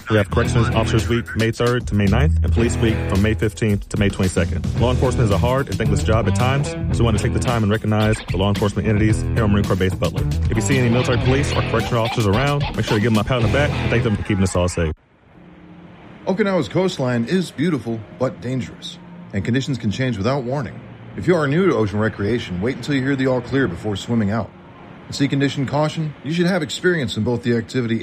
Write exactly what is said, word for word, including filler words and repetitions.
We have Corrections Officers Week, May third to May ninth, and Police Week from May fifteenth to May twenty-second. Law enforcement is a hard and thankless job at times, so we want to take the time and recognize the law enforcement entities here on Marine Corps Base Butler. If you see any military police or correctional officers around, make sure to give them a pat on the back and thank them for keeping us all safe. Okinawa's coastline is beautiful, but dangerous, and conditions can change without warning. If you are new to ocean recreation, wait until you hear the all clear before swimming out. In sea condition caution, you should have experience in both the activity